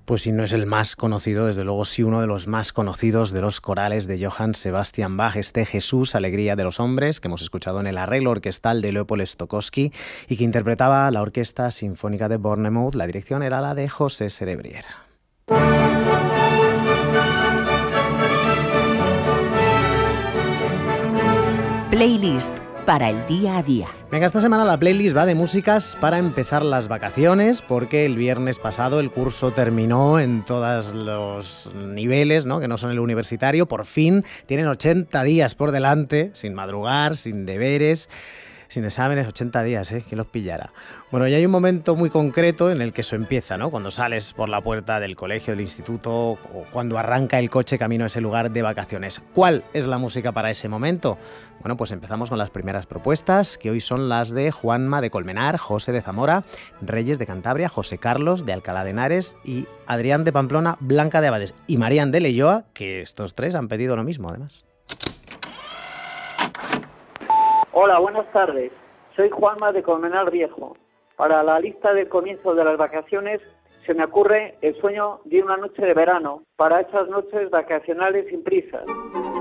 Pues si no es el más conocido, desde luego sí uno de los más conocidos de los corales de Johann Sebastian Bach, este Jesús, Alegría de los Hombres, que hemos escuchado en el arreglo orquestal de Leopold Stokowski y que interpretaba la Orquesta Sinfónica de Bournemouth. La dirección era la de José Cerebrier. Playlist para el día a día. Venga, esta semana la playlist va de músicas para empezar las vacaciones, porque el viernes pasado el curso terminó en todos los niveles, ¿no?, que no son el universitario. Por fin tienen 80 días por delante, sin madrugar, sin deberes, sin exámenes, 80 días, ¿quién los pillara? Bueno, y hay un momento muy concreto en el que eso empieza, ¿no? Cuando sales por la puerta del colegio, del instituto, o cuando arranca el coche camino a ese lugar de vacaciones. ¿Cuál es la música para ese momento? Bueno, pues empezamos con las primeras propuestas, que hoy son las de Juanma de Colmenar, José de Zamora, Reyes de Cantabria, José Carlos de Alcalá de Henares y Adrián de Pamplona, Blanca de Abades y Marían de Leioa, que estos tres han pedido lo mismo, además. Hola, buenas tardes. Soy Juanma de Colmenar Viejo. Para la lista del comienzo de las vacaciones se me ocurre El sueño de una noche de verano, para esas noches vacacionales sin prisas.